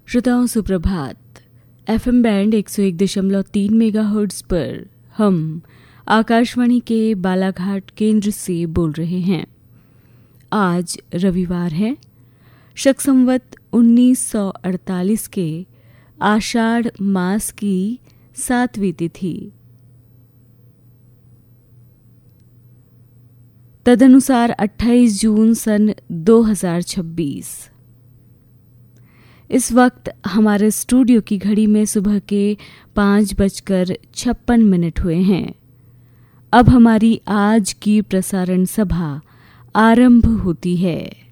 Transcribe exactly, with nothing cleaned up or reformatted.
श्रोताओं सुप्रभात। FM band एक सौ एक दशमलव तीन मेगाहर्ट्ज पर हम आकाशवाणी के बालाघाट केंद्र से बोल रहे हैं। आज रविवार है, शक संवत उन्नीस सौ अड़तालीस के आषाढ़ मास की सातवीं तिथि। तदनुसार अट्ठाईस जून सन दो हज़ार छब्बीस। इस वक्त हमारे स्टूडियो की घड़ी में सुबह के पाँच बजकर छप्पन मिनट हुए हैं। अब हमारी आज की प्रसारण सभा आरंभ होती है।